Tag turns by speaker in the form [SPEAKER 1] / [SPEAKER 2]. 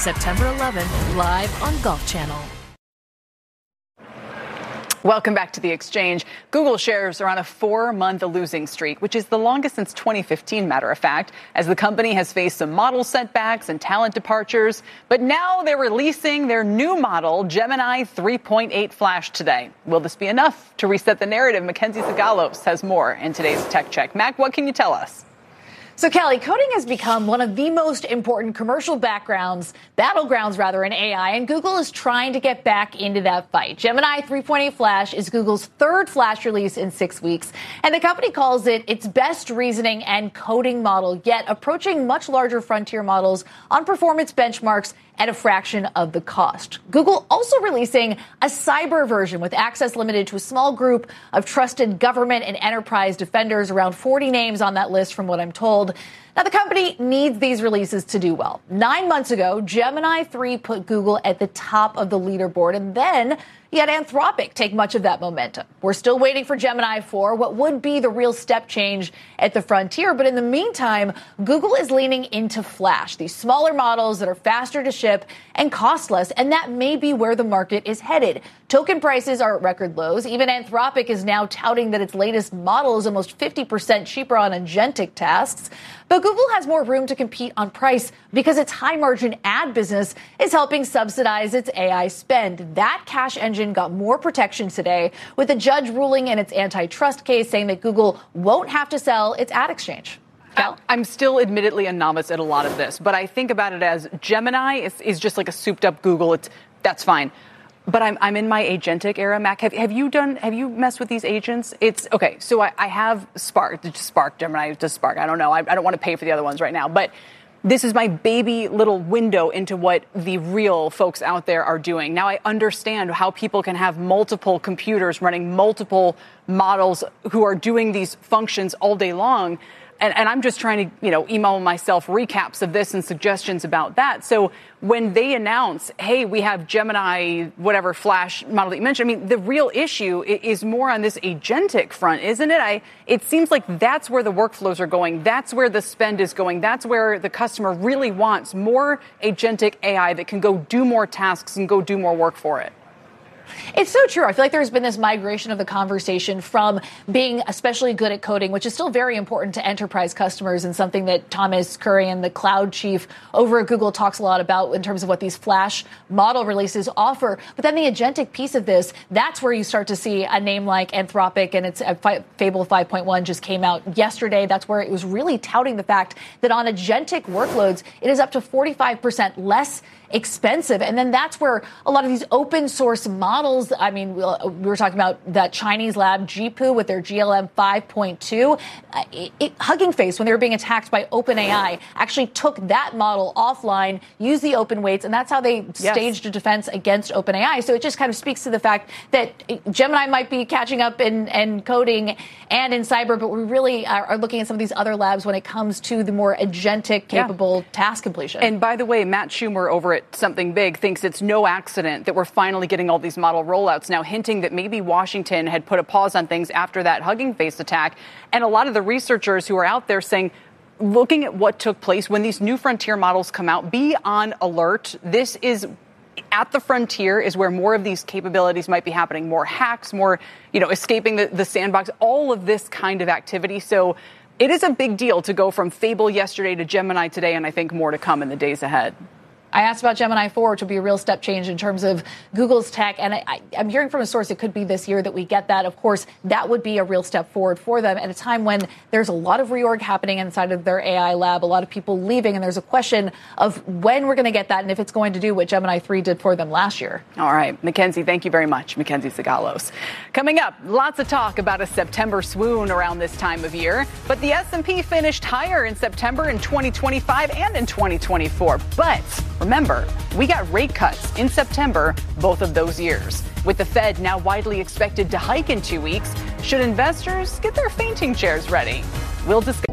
[SPEAKER 1] September 11th, live on Golf Channel.
[SPEAKER 2] Welcome back to The Exchange. Google shares are on a 4-month losing streak, which is the longest since 2015, matter of fact, as the company has faced some model setbacks and talent departures. But now they're releasing their new model, Gemini 3.8 Flash, today. Will this be enough to reset the narrative? Mackenzie Zagalos has more in today's Tech Check. Mac, what can you tell us?
[SPEAKER 3] So, Kelly, coding has become one of the most important commercial battlegrounds in AI, and Google is trying to get back into that fight. Gemini 3.8 Flash is Google's third Flash release in 6 weeks, and the company calls it its best reasoning and coding model, yet approaching much larger frontier models on performance benchmarks at a fraction of the cost. Google also releasing a cyber version with access limited to a small group of trusted government and enterprise defenders, around 40 names on that list from what I'm told. Now, the company needs these releases to do well. 9 months ago, Gemini 3 put Google at the top of the leaderboard, and then you had Anthropic take much of that momentum. We're still waiting for Gemini 4, what would be the real step change at the frontier. But in the meantime, Google is leaning into Flash, these smaller models that are faster to ship and cost less, and that may be where the market is headed. Token prices are at record lows. Even Anthropic is now touting that its latest model is almost 50% cheaper on agentic tasks. But Google has more room to compete on price because its high-margin ad business is helping subsidize its AI spend. That cash engine got more protection today, with a judge ruling in its antitrust case saying that Google won't have to sell its ad exchange.
[SPEAKER 2] I'm still admittedly a novice at a lot of this, but I think about it as Gemini is just like a souped-up Google. That's fine. But I'm in my agentic era, Mac. Have you messed with these agents? It's okay. So I have Spark, Gemini, just Spark. I don't know. I don't want to pay for the other ones right now, but this is my baby little window into what the real folks out there are doing. Now I understand how people can have multiple computers running multiple models who are doing these functions all day long. And I'm just trying to, email myself recaps of this and suggestions about that. So when they announce, hey, we have Gemini, whatever Flash model that you mentioned, the real issue is more on this agentic front, isn't it? It seems like that's where the workflows are going. That's where the spend is going. That's where the customer really wants more agentic AI that can go do more tasks and go do more work for it.
[SPEAKER 3] It's so true. I feel like there's been this migration of the conversation from being especially good at coding, which is still very important to enterprise customers and something that Thomas Kurian, the cloud chief over at Google, talks a lot about in terms of what these Flash model releases offer. But then the agentic piece of this, that's where you start to see a name like Anthropic, and its Fable 5.1 just came out yesterday. That's where it was really touting the fact that on agentic workloads, it is up to 45% less expensive. And then that's where a lot of these open source models, we were talking about that Chinese lab, Jipu, with their GLM 5.2. Hugging Face, when they were being attacked by OpenAI, actually took that model offline, used the open weights, and that's how they staged a defense against OpenAI. So it just kind of speaks to the fact that Gemini might be catching up in coding and in cyber, but we really are looking at some of these other labs when it comes to the more agentic capable task completion.
[SPEAKER 2] And by the way, Matt Schumer over at Something Big thinks it's no accident that we're finally getting all these model rollouts now, hinting that maybe Washington had put a pause on things after that Hugging Face attack. And a lot of the researchers who are out there saying, looking at what took place when these new frontier models come out, be on alert. This is at the frontier is where more of these capabilities might be happening, more hacks, more, escaping the sandbox, all of this kind of activity. So it is a big deal to go from Fable yesterday to Gemini today, and I think more to come in the days ahead.
[SPEAKER 3] I asked about Gemini 4, which will be a real step change in terms of Google's tech. And I'm hearing from a source it could be this year that we get that. Of course, that would be a real step forward for them at a time when there's a lot of reorg happening inside of their AI lab, a lot of people leaving. And there's a question of when we're going to get that and if it's going to do what Gemini 3 did for them last year.
[SPEAKER 2] All right. Mackenzie, thank you very much. Mackenzie Zagalos. Coming up, lots of talk about a September swoon around this time of year. But the S&P finished higher in September in 2025 and in 2024. But remember, we got rate cuts in September, both of those years. With the Fed now widely expected to hike in 2 weeks, should investors get their fainting chairs ready? We'll discuss